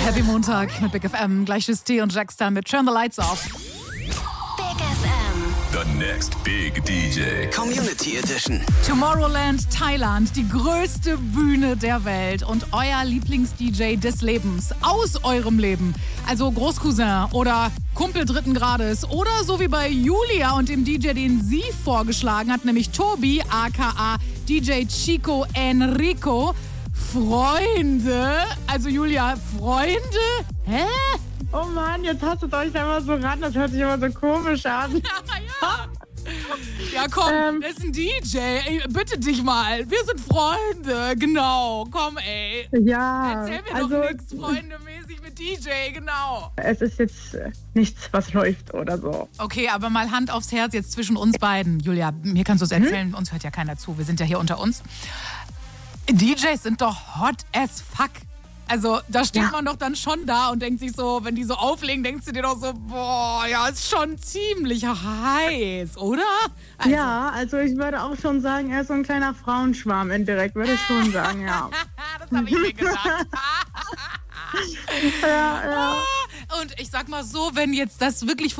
Happy Montag mit Big FM. Gleich ist T und Jackster mit Turn the Lights Off. Big FM. The next big DJ. Community Edition. Tomorrowland, Thailand, die größte Bühne der Welt und euer Lieblings-DJ des Lebens aus eurem Leben. Also Großcousin oder Kumpel dritten Grades oder so wie bei Julia und dem DJ, den sie vorgeschlagen hat, nämlich Tobi, aka DJ Chico Enrico. Freunde, also Julia, Freunde? Hä? Oh Mann, jetzt hasst euch da immer so ran, das hört sich immer so komisch an. Ja, komm, das ist ein DJ. Ey, bitte dich mal. Wir sind Freunde. Genau. Komm, ey. Ja. Erzähl mir doch nichts freundemäßig mit DJ. Genau. Es ist jetzt nichts, was läuft oder so. Okay, aber mal Hand aufs Herz jetzt zwischen uns beiden. Julia, mir kannst du es erzählen. Uns hört ja keiner zu. Wir sind ja hier unter uns. DJs sind doch hot as fuck. Also, da steht man doch dann schon da und denkt sich so, wenn die so auflegen, denkst du dir doch so, boah, ja, ist schon ziemlich heiß, oder? Also, Ja, also ich würde auch schon sagen, er ist so ein kleiner Frauenschwarm indirekt, würde ich schon sagen, ja. Das habe ich mir gedacht. Ja. Und ich sag mal so, wenn jetzt das wirklich